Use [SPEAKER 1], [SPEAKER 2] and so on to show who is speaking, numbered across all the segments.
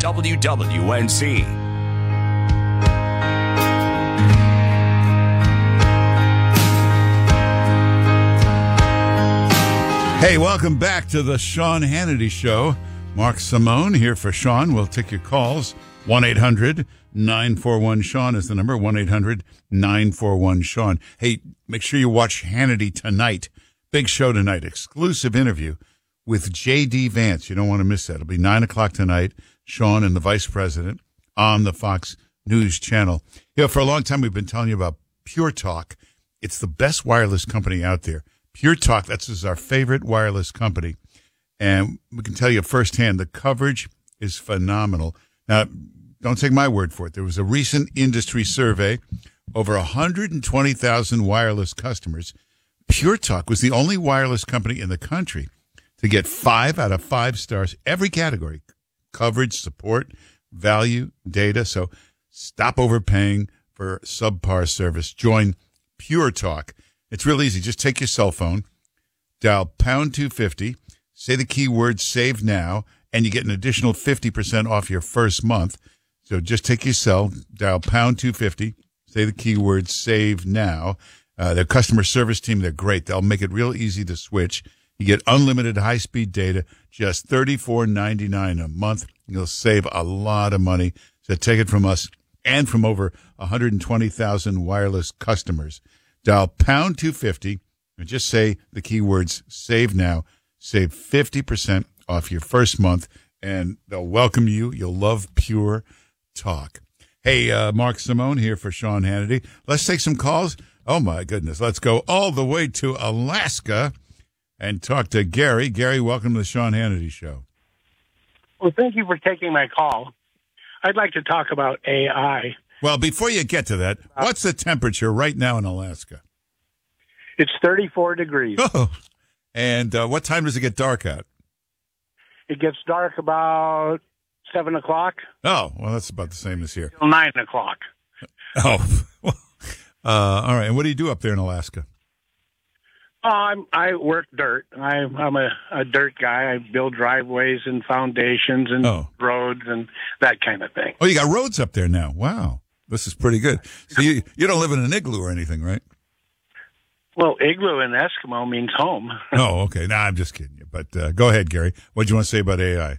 [SPEAKER 1] WWNC.
[SPEAKER 2] Hey, welcome back to the Sean Hannity Show. Mark Simone here for Sean. We'll take your calls. 1-800-941-SEAN is the number. 1-800-941-SEAN. Hey, make sure you watch Hannity tonight. Big show tonight. Exclusive interview with J.D. Vance. You don't want to miss that. It'll be 9 o'clock tonight. Sean and the Vice President on the Fox News Channel. You know, for a long time, we've been telling you about Pure Talk. It's the best wireless company out there. Pure Talk, that's our favorite wireless company. And we can tell you firsthand, the coverage is phenomenal. Now, don't take my word for it. There was a recent industry survey, over 120,000 wireless customers. Pure Talk was the only wireless company in the country to get 5 out of 5 stars, every category: coverage, support, value, data. So stop overpaying for subpar service. Join Pure Talk. It's real easy. Just take your cell phone, dial pound 250, say the keyword save now, and you get an additional 50% off your first month. So just take your cell, dial pound 250, say the keyword save now. Their customer service team, they're great. They'll make it real easy to switch. You get unlimited high-speed data, just $34.99 a month. You'll save a lot of money. So take it from us and from over 120,000 wireless customers. Dial pound 250 and just say the keywords save now. Save 50% off your first month, and they'll welcome you. You'll love Pure Talk. Hey, Mark Simone here for Sean Hannity. Let's take some calls. Oh, my goodness. Let's go all the way to Alaska and talk to Gary. Gary, welcome to the Sean Hannity Show.
[SPEAKER 3] Well, thank you for taking my call. I'd like to talk about AI.
[SPEAKER 2] Well, before you get to that, what's the temperature right now in Alaska?
[SPEAKER 3] It's 34 degrees.
[SPEAKER 2] Oh, and what time does it get dark at?
[SPEAKER 3] It gets dark about 7 o'clock.
[SPEAKER 2] Oh, well, that's about the same as here.
[SPEAKER 3] Till 9 o'clock.
[SPEAKER 2] Oh, all right. And what do you do up there in Alaska?
[SPEAKER 3] I work dirt. I'm a dirt guy. I build driveways and foundations and roads and that kind of thing.
[SPEAKER 2] Oh, you got roads up there now. Wow. This is pretty good. So you don't live in an igloo or anything, right?
[SPEAKER 3] Well, igloo in Eskimo means home.
[SPEAKER 2] Oh, okay. Nah, I'm just kidding you. But go ahead, Gary. What do you want to say about AI?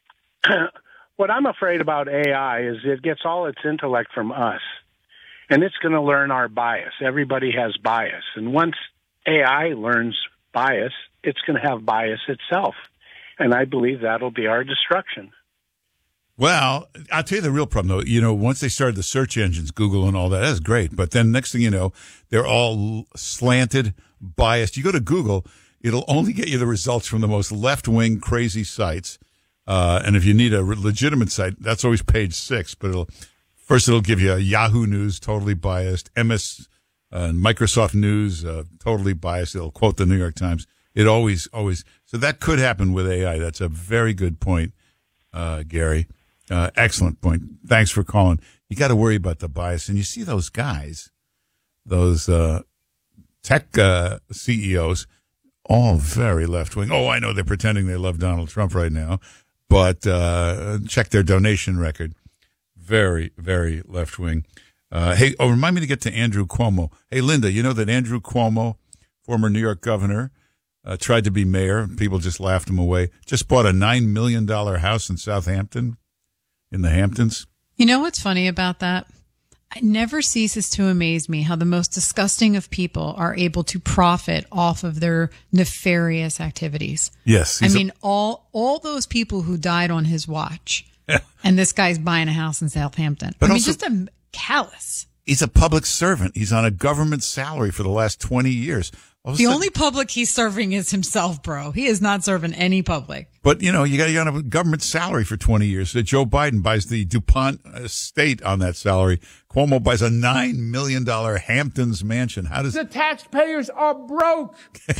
[SPEAKER 3] What I'm afraid about AI is it gets all its intellect from us, and it's going to learn our bias. Everybody has bias. And once AI learns bias, it's going to have bias itself. And I believe that'll be our destruction.
[SPEAKER 2] Well, I'll tell you the real problem, though. You know, once they started the search engines, Google and all that, that's great. But then next thing you know, they're all slanted, biased. You go to Google, it'll only get you the results from the most left-wing, crazy sites. And if you need a legitimate site, that's always page 6. But it'll give you a Yahoo News, totally biased, Microsoft News, totally biased. It'll quote the New York Times. It always. So that could happen with AI. That's a very good point, Gary. Excellent point. Thanks for calling. You got to worry about the bias. And you see those guys, those tech CEOs, all very left-wing. Oh, I know they're pretending they love Donald Trump right now, but check their donation record. Very, very left-wing. Hey, remind me to get to Andrew Cuomo. Hey, Linda, you know that Andrew Cuomo, former New York governor, tried to be mayor. People just laughed him away. Just bought a $9 million house in Southampton, in the Hamptons.
[SPEAKER 4] You know what's funny about that? It never ceases to amaze me how the most disgusting of people are able to profit off of their nefarious activities.
[SPEAKER 2] Yes.
[SPEAKER 4] I mean, all those people who died on his watch, and this guy's buying a house in Southampton.
[SPEAKER 2] But
[SPEAKER 4] I mean,
[SPEAKER 2] also,
[SPEAKER 4] just a callous.
[SPEAKER 2] He's a public servant. He's on a government salary for the last 20 years.
[SPEAKER 4] The only public he's serving is himself, bro. He is not serving any public.
[SPEAKER 2] But, you know, you got on a government salary for 20 years. Joe Biden buys the DuPont estate on that salary. Cuomo buys a $9 million Hamptons mansion. How does
[SPEAKER 5] the taxpayers are broke?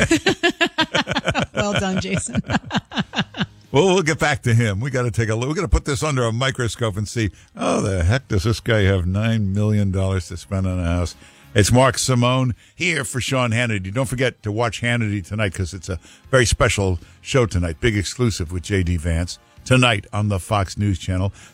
[SPEAKER 4] Well done, Jason.
[SPEAKER 2] Well, we'll get back to him. We got to take a look. We're going to put this under a microscope and see, the heck does this guy have $9 million to spend on a house? It's Mark Simone here for Sean Hannity. Don't forget to watch Hannity tonight because it's a very special show tonight. Big exclusive with J.D. Vance tonight on the Fox News Channel.